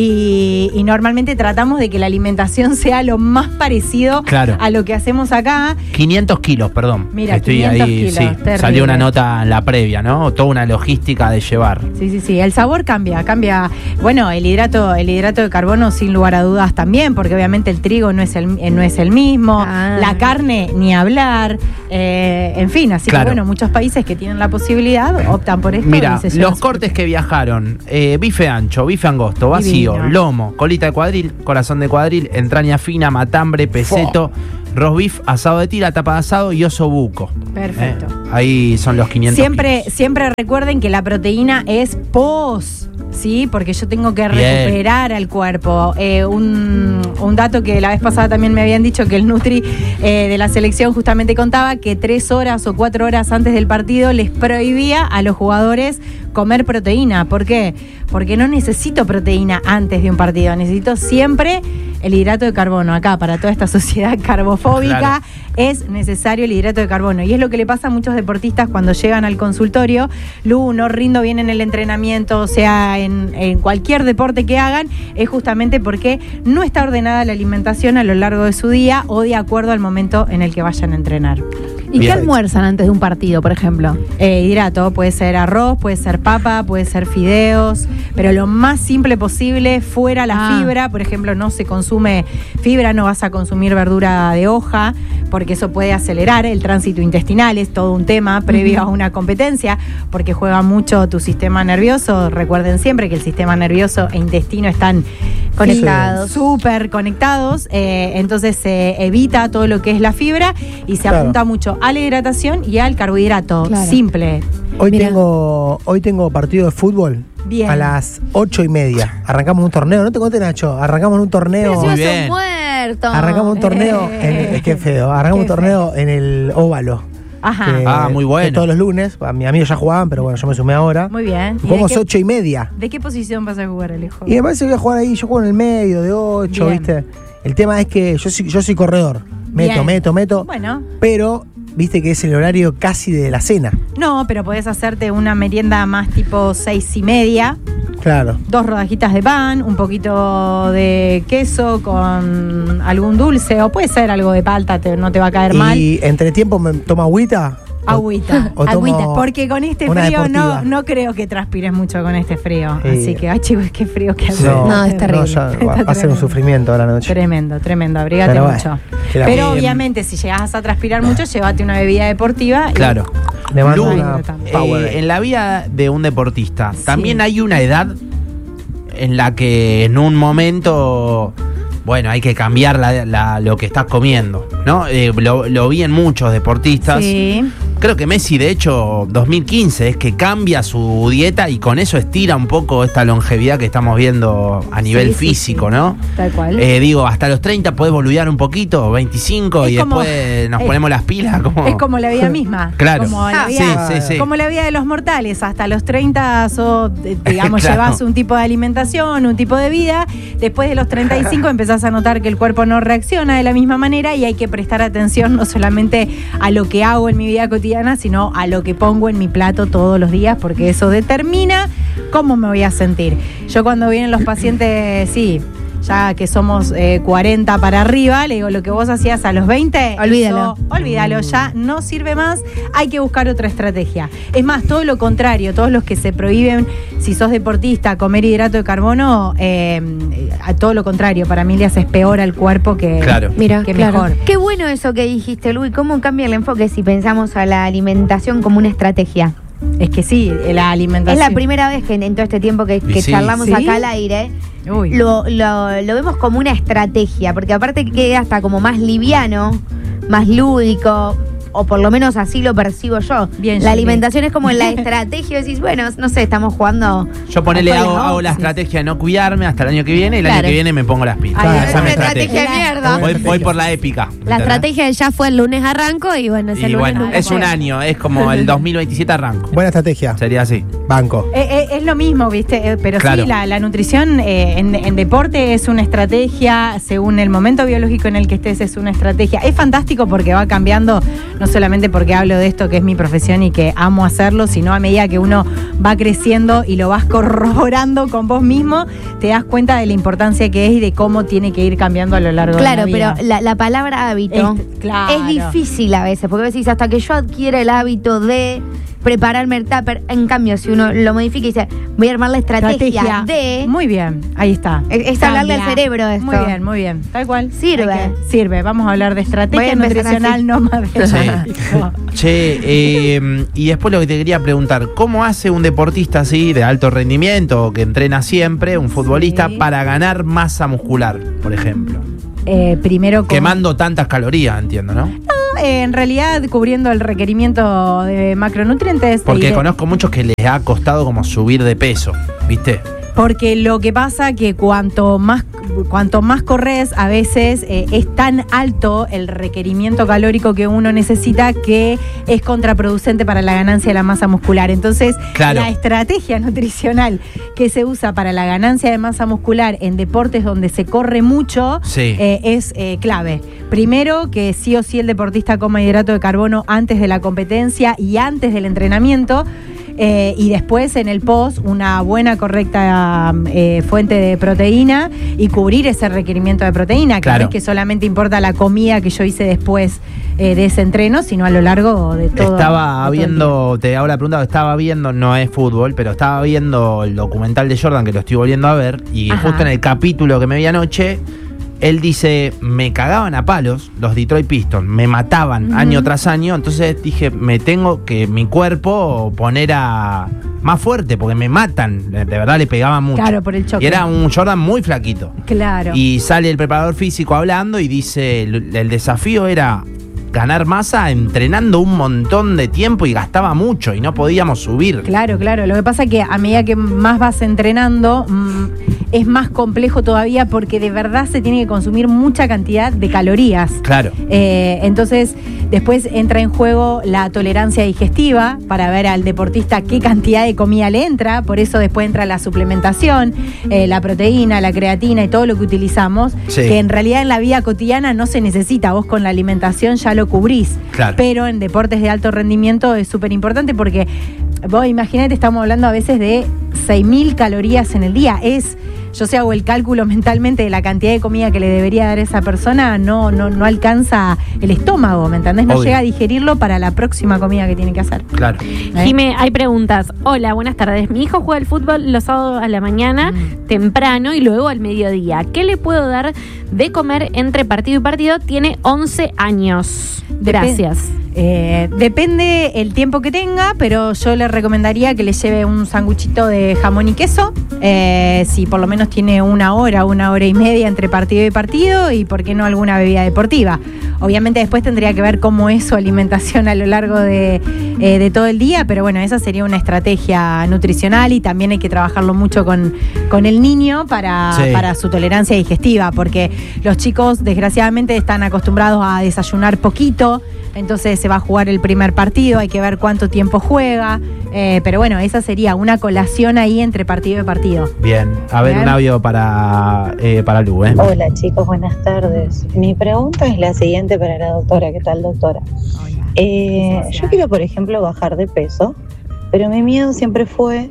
Speaker 5: Y, y normalmente tratamos de que la alimentación sea lo más parecido
Speaker 1: Claro.
Speaker 5: a lo que hacemos acá.
Speaker 1: quinientos kilos, perdón.
Speaker 5: Mira,
Speaker 1: Estoy
Speaker 5: quinientos
Speaker 1: ahí,
Speaker 5: kilos,
Speaker 1: sí.
Speaker 5: terrible.
Speaker 1: Salió una nota en la previa, ¿no? Toda una logística de llevar.
Speaker 5: Sí, sí, sí. El sabor cambia, cambia. Bueno, el hidrato, el hidrato de carbono, sin lugar a dudas, también, porque obviamente el trigo no es el, eh, no es el mismo,
Speaker 6: Ah.
Speaker 5: la carne ni hablar, eh, en fin, así
Speaker 1: Claro.
Speaker 5: que bueno, muchos países que tienen la posibilidad optan por esto.
Speaker 1: Mira,
Speaker 5: y se llevan
Speaker 1: los
Speaker 5: su-
Speaker 1: cortes que viajaron: eh, bife ancho, bife angosto, vacío,
Speaker 5: Divino.
Speaker 1: lomo, colita de cuadril, corazón de cuadril, entraña fina, matambre, peseto, roast beef, asado de tira, tapa de asado y oso buco.
Speaker 5: Perfecto.
Speaker 1: Eh, Ahí son los quinientos
Speaker 5: Siempre,
Speaker 1: kilos.
Speaker 5: siempre recuerden que la proteína es post Sí, porque yo tengo que
Speaker 1: Bien.
Speaker 5: recuperar al cuerpo. Eh, un, un dato que la vez pasada también me habían dicho que el Nutri eh, de la selección justamente contaba que tres horas o cuatro horas antes del partido les prohibía a los jugadores comer proteína. ¿Por qué? Porque no necesito proteína antes de un partido, necesito siempre el hidrato de carbono. Acá, para toda esta sociedad carbofóbica,
Speaker 1: Claro.
Speaker 5: es necesario el hidrato de carbono. Y es lo que le pasa a muchos deportistas cuando llegan al consultorio. Lu, no rindo bien en el entrenamiento, o sea, en, en cualquier deporte que hagan, es justamente porque no está ordenada la alimentación a lo largo de su día o de acuerdo al momento en el que vayan a entrenar.
Speaker 3: ¿Y
Speaker 1: Bien.
Speaker 3: qué almuerzan antes de un partido, por ejemplo?
Speaker 5: Eh, hidrato, puede ser arroz, puede ser papa, puede ser fideos, pero lo más simple posible, fuera la
Speaker 3: Ah.
Speaker 5: fibra. Por ejemplo, no se consume fibra, no vas a consumir verdura de hoja, porque eso puede acelerar el tránsito intestinal, es todo un tema previo a una competencia, porque juega mucho tu sistema nervioso. Recuerden siempre que el sistema nervioso e intestino están
Speaker 6: Conectados.
Speaker 5: súper conectados, eh, entonces se evita todo lo que es la fibra y se
Speaker 4: Claro.
Speaker 5: apunta mucho a la hidratación y al carbohidrato
Speaker 3: Claro.
Speaker 5: simple.
Speaker 4: Hoy
Speaker 3: Mira.
Speaker 4: tengo, hoy tengo partido de fútbol
Speaker 5: Bien.
Speaker 4: a las ocho y media. Arrancamos un torneo, no te conté, Nacho. Arrancamos un torneo.
Speaker 6: Pero si
Speaker 1: Muy
Speaker 6: vas a
Speaker 1: bien.
Speaker 6: un muerto.
Speaker 4: Arrancamos un torneo,
Speaker 5: Eh.
Speaker 4: en, es que feo, arrancamos
Speaker 5: Qué
Speaker 4: un torneo en el óvalo.
Speaker 5: Ajá.
Speaker 4: que-
Speaker 1: Ah, muy bueno.
Speaker 4: que todos los lunes, a mis amigos ya jugaban, pero bueno, yo me sumé ahora.
Speaker 5: Muy bien. ¿Y
Speaker 4: Jugamos
Speaker 5: de qué-
Speaker 4: ocho y media.
Speaker 5: ¿De qué posición vas a jugar, Alejo?
Speaker 4: Y me parece que voy a jugar ahí, yo juego en el medio, de ocho,
Speaker 5: Bien.
Speaker 4: ¿viste? El tema es que yo soy, yo soy corredor. Meto,
Speaker 5: Bien.
Speaker 4: meto, meto.
Speaker 5: Bueno.
Speaker 4: Pero, viste que es el horario casi de la cena.
Speaker 5: No, pero podés hacerte una merienda más tipo seis y media,
Speaker 4: Claro.
Speaker 5: dos rodajitas de pan, un poquito de queso con algún dulce, o puede ser algo de palta, te- no te va a caer mal.
Speaker 4: Y entre tiempo me tomo agüita. o-
Speaker 5: Agüita,
Speaker 4: o tomo
Speaker 5: agüita, porque con este
Speaker 4: una
Speaker 5: frío no,
Speaker 4: deportiva.
Speaker 5: no creo que transpires mucho con este frío.
Speaker 4: Sí.
Speaker 5: Así que, ay chicos, qué frío que hace.
Speaker 4: No,
Speaker 3: No, es terrible.
Speaker 4: no, ya va,
Speaker 5: Está
Speaker 4: va a ser un
Speaker 5: tremendo.
Speaker 4: sufrimiento a la noche.
Speaker 5: Tremendo, tremendo, abrigate
Speaker 4: Pero bueno,
Speaker 5: mucho.
Speaker 4: que la-
Speaker 5: Pero
Speaker 1: Eh,
Speaker 5: obviamente si llegas a transpirar mucho, llévate una bebida deportiva. y-
Speaker 1: Claro.
Speaker 4: Le mando
Speaker 1: Lu,
Speaker 4: una
Speaker 5: eh,
Speaker 4: power.
Speaker 1: Eh, en la vida de un deportista,
Speaker 5: Sí.
Speaker 1: también hay una edad en la que en un momento, bueno, hay que cambiar la- la- lo que estás comiendo, ¿no? Eh, lo, lo vi en muchos deportistas.
Speaker 5: Sí.
Speaker 1: Creo que Messi, de hecho, dos mil quince, es que cambia su dieta y con eso estira un poco esta longevidad que estamos viendo a nivel
Speaker 5: Sí, sí,
Speaker 1: físico,
Speaker 5: sí.
Speaker 1: ¿no?
Speaker 5: Tal cual.
Speaker 1: Eh, digo, hasta los treinta podés boludear un poquito, veinticinco,
Speaker 5: Es
Speaker 1: y
Speaker 5: como-
Speaker 1: después nos
Speaker 5: es-
Speaker 1: ponemos las pilas. Como...
Speaker 5: Es como la vida misma.
Speaker 1: Claro.
Speaker 5: Como la
Speaker 6: Ah,
Speaker 5: vida,
Speaker 1: sí, sí, sí.
Speaker 5: como la vida de los mortales. Hasta los treinta, sos, eh, digamos,
Speaker 1: Claro.
Speaker 5: llevas un tipo de alimentación, un tipo de vida. Después de los treinta y cinco empezás a notar que el cuerpo no reacciona de la misma manera y hay que prestar atención no solamente a lo que hago en mi vida cotidiana, sino a lo que pongo en mi plato todos los días, porque eso determina cómo me voy a sentir. Yo cuando vienen los pacientes, sí, ya que somos eh, cuarenta para arriba, le digo, lo que vos hacías a los veinte,
Speaker 6: Olvídalo.
Speaker 5: eso, olvídalo, ya no sirve más, hay que buscar otra estrategia. Es más, todo lo contrario, todos los que se prohíben, si sos deportista, comer hidrato de carbono, eh, a todo lo contrario, para mí le haces peor al cuerpo que,
Speaker 1: Claro.
Speaker 3: Mira,
Speaker 5: que
Speaker 3: claro.
Speaker 5: mejor.
Speaker 6: Qué bueno eso que dijiste, Luis. ¿Cómo cambia el enfoque si pensamos a la alimentación como una estrategia?
Speaker 5: Es que sí, la
Speaker 6: Es
Speaker 5: alimentación.
Speaker 6: la primera vez que en, en todo este tiempo que, que
Speaker 1: Y sí.
Speaker 6: charlamos
Speaker 5: ¿Sí?
Speaker 6: acá al aire,
Speaker 5: Uy.
Speaker 6: lo, lo- lo vemos como una estrategia, porque aparte queda hasta como más liviano, más lúdico, o por lo menos así lo percibo yo.
Speaker 5: Bien,
Speaker 6: la
Speaker 5: Juli.
Speaker 6: alimentación es como la estrategia, decís, bueno, no sé, estamos jugando.
Speaker 1: Yo ponele,
Speaker 6: Con
Speaker 1: hago,
Speaker 6: los
Speaker 1: hago la
Speaker 6: boxes.
Speaker 1: estrategia de no cuidarme hasta el año que viene, y el
Speaker 6: Claro.
Speaker 1: año que viene me pongo las pilas.
Speaker 5: Ay,
Speaker 1: Esa
Speaker 5: es
Speaker 1: es
Speaker 5: una
Speaker 1: mi
Speaker 6: estrategia
Speaker 1: estrategia.
Speaker 6: de mierda.
Speaker 1: Voy, voy por la épica.
Speaker 3: La
Speaker 1: ¿entendés?
Speaker 3: estrategia ya fue el lunes arranco y bueno, ese
Speaker 1: Y
Speaker 3: lunes
Speaker 1: bueno,
Speaker 3: nunca
Speaker 1: es un
Speaker 3: fue.
Speaker 1: año, es como el dos mil veintisiete arranco.
Speaker 4: Buena estrategia.
Speaker 1: Sería así.
Speaker 4: Banco.
Speaker 5: Eh, eh, es lo mismo, ¿viste? Eh, pero
Speaker 1: Claro.
Speaker 5: sí, la, la nutrición eh, en, en deporte es una estrategia, según el momento biológico en el que estés, es una estrategia. Es fantástico porque va cambiando, no solamente porque hablo de esto que es mi profesión y que amo hacerlo, sino a medida que uno va creciendo y lo vas corroborando con vos mismo, te das cuenta de la importancia que es y de cómo tiene que ir cambiando a lo largo
Speaker 6: Claro,
Speaker 5: de la vida.
Speaker 6: pero la, la palabra hábito
Speaker 5: Es- claro.
Speaker 6: es difícil a veces, porque decís, hasta que yo adquiera el hábito de prepararme el tupper, en cambio, si uno lo modifica y dice, voy a armar la estrategia, de...
Speaker 5: Muy bien, ahí está.
Speaker 6: Es- es hablarle al
Speaker 5: Cambia.
Speaker 6: cerebro esto.
Speaker 5: Muy bien, muy bien. Tal cual.
Speaker 6: Sirve.
Speaker 5: Hay que- sirve. Vamos a hablar de
Speaker 6: Voy a
Speaker 5: estrategia
Speaker 6: empezar
Speaker 5: nutricional,
Speaker 6: así.
Speaker 5: no más de
Speaker 1: Sí.
Speaker 5: hábito.
Speaker 1: Che, eh, y después lo que te quería preguntar, ¿cómo hace un deportista así de alto rendimiento, que entrena siempre, un futbolista,
Speaker 5: Sí.
Speaker 1: para ganar masa muscular, por ejemplo?
Speaker 5: Eh, primero con-
Speaker 1: Quemando tantas calorías, entiendo, ¿no?
Speaker 5: Eh, en realidad cubriendo el requerimiento de macronutrientes. te
Speaker 1: Porque
Speaker 5: diré-
Speaker 1: conozco muchos que les ha costado como subir de peso, ¿viste?
Speaker 5: Porque lo que pasa que cuanto más cuanto más corres, a veces eh, es tan alto el requerimiento calórico que uno necesita que es contraproducente para la ganancia de la masa muscular. Entonces,
Speaker 1: claro.
Speaker 5: la estrategia nutricional que se usa para la ganancia de masa muscular en deportes donde se corre mucho
Speaker 1: Sí.
Speaker 5: eh, es eh, clave. Primero, que sí o sí el deportista coma hidrato de carbono antes de la competencia y antes del entrenamiento. Eh, y después en el post una buena, correcta eh, fuente de proteína y cubrir ese requerimiento de proteína, que
Speaker 1: Claro.
Speaker 5: no es que solamente importa la comida que yo hice después eh, de ese entreno, sino a lo largo de todo.
Speaker 1: Estaba
Speaker 5: de todo el
Speaker 1: viendo, te hago la pregunta, estaba viendo, no es fútbol, pero estaba viendo el documental de Jordan, que lo estoy volviendo a ver, y
Speaker 5: Ajá.
Speaker 1: justo en el capítulo que me vi anoche, él dice, me cagaban a palos los Detroit Pistons, me mataban
Speaker 5: Ujú.
Speaker 1: año tras año, entonces dije, me tengo que mi cuerpo poner a más fuerte, porque me matan, de verdad le pegaban mucho.
Speaker 5: Claro, por el choque.
Speaker 1: Y era un Jordan muy flaquito.
Speaker 5: Claro.
Speaker 1: Y sale el preparador físico hablando y dice, el, el desafío era ganar masa entrenando un montón de tiempo y gastaba mucho y no podíamos subir.
Speaker 5: Claro, claro. Lo que pasa es que a medida que más vas entrenando, mmm, es más complejo todavía porque de verdad se tiene que consumir mucha cantidad de calorías.
Speaker 1: Claro.
Speaker 5: Eh, entonces, después entra en juego la tolerancia digestiva para ver al deportista qué cantidad de comida le entra. Por eso después entra la suplementación, eh, la proteína, la creatina y todo lo que utilizamos,
Speaker 1: Sí.
Speaker 5: que en realidad en la vida cotidiana no se necesita. Vos con la alimentación ya lo cubrís.
Speaker 1: Claro.
Speaker 5: Pero en deportes de alto rendimiento es súper importante porque vos imaginate, estamos hablando a veces de seis mil calorías en el día. Es... Yo si hago el cálculo mentalmente de la cantidad de comida que le debería dar esa persona, no, no, no alcanza el estómago, ¿me entendés? No
Speaker 1: Obvio.
Speaker 5: llega a digerirlo para la próxima comida que tiene que hacer.
Speaker 1: Claro.
Speaker 5: ¿Eh?
Speaker 2: Jime, hay preguntas. Hola, buenas tardes. Mi hijo juega al fútbol los sábados a la mañana,
Speaker 5: Mm.
Speaker 2: temprano y luego al mediodía. ¿Qué le puedo dar de comer entre partido y partido? Tiene once años. Gracias.
Speaker 5: Eh, depende el tiempo que tenga, pero yo le recomendaría que le lleve un sanguchito de jamón y queso, eh, si por lo menos tiene una hora, una hora y media entre partido y partido, y por qué no alguna bebida deportiva. Obviamente después tendría que ver cómo es su alimentación a lo largo de, eh, de todo el día, pero bueno, esa sería una estrategia nutricional y también hay que trabajarlo mucho con, con el niño para,
Speaker 1: Sí.
Speaker 5: para su tolerancia digestiva, porque los chicos desgraciadamente están acostumbrados a desayunar poquito. Entonces se va a jugar el primer partido, hay que ver cuánto tiempo juega, eh, pero bueno, esa sería una colación ahí entre partido y partido.
Speaker 1: Bien. A ver,
Speaker 5: Bien.
Speaker 1: un audio para, eh, para Lu, ¿eh?
Speaker 8: Hola chicos, buenas tardes. Mi pregunta es la siguiente para la doctora. ¿Qué tal, doctora? Eh, yo quiero, por ejemplo, bajar de peso, pero mi miedo siempre fue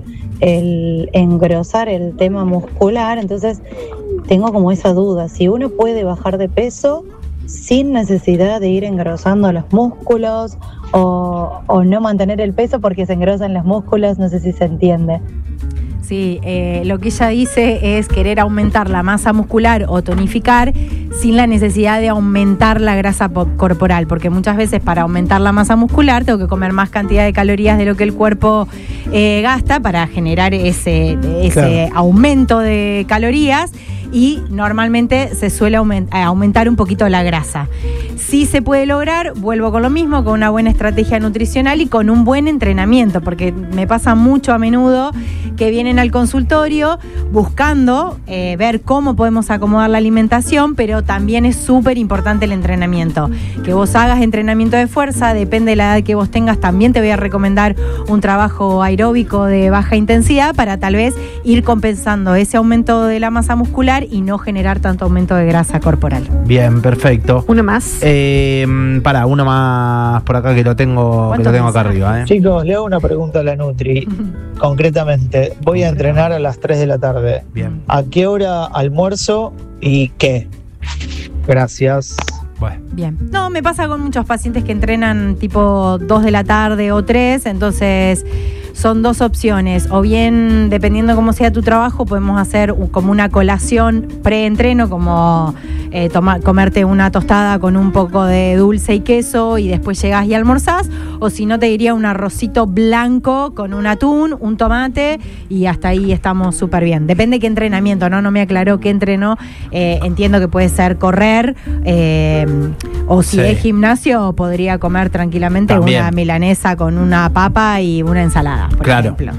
Speaker 8: el engrosar el tema muscular, entonces tengo como esa duda, si uno puede bajar de peso sin necesidad de ir engrosando los músculos o, o no mantener el peso porque se engrosan los músculos, no sé si se entiende.
Speaker 5: Sí, eh, lo que ella dice es querer aumentar la masa muscular o tonificar sin la necesidad de aumentar la grasa po- corporal, porque muchas veces para aumentar la masa muscular tengo que comer más cantidad de calorías de lo que el cuerpo eh, gasta para generar ese, ese
Speaker 4: Claro.
Speaker 5: aumento de calorías. Y normalmente se suele aument- eh, aumentar un poquito la grasa. Sí se puede lograr, vuelvo con lo mismo, con una buena estrategia nutricional y con un buen entrenamiento, porque me pasa mucho a menudo que vienen al consultorio buscando eh, ver cómo podemos acomodar la alimentación, pero también es súper importante el entrenamiento. Que vos hagas entrenamiento de fuerza, depende de la edad que vos tengas, también te voy a recomendar un trabajo aeróbico de baja intensidad para tal vez ir compensando ese aumento de la masa muscular y no generar tanto aumento de grasa corporal.
Speaker 1: Bien, perfecto.
Speaker 2: Uno más.
Speaker 1: Eh, para, uno más por acá que lo tengo, que lo tengo acá arriba, ¿eh?
Speaker 9: Chicos, le hago una pregunta a la Nutri. Concretamente, voy a entrenar a las tres de la tarde.
Speaker 1: Bien.
Speaker 9: ¿A qué hora almuerzo y qué? Gracias.
Speaker 1: Bueno.
Speaker 5: Bien. No, me pasa con muchos pacientes que entrenan tipo dos de la tarde o tres, entonces son dos opciones. O bien, dependiendo cómo sea tu trabajo, podemos hacer u- como una colación preentreno, como eh, toma- comerte una tostada con un poco de dulce y queso y después llegás y almorzás. O si no, te diría un arrocito blanco con un atún, un tomate y hasta ahí estamos súper bien. Depende qué entrenamiento, ¿no? No me aclaró qué entrenó. Eh, entiendo que puede ser correr, eh, o si
Speaker 1: Sí.
Speaker 5: es gimnasio, podría comer tranquilamente
Speaker 1: También.
Speaker 5: una milanesa con una papa y una ensalada, por
Speaker 1: Claro.
Speaker 5: ejemplo.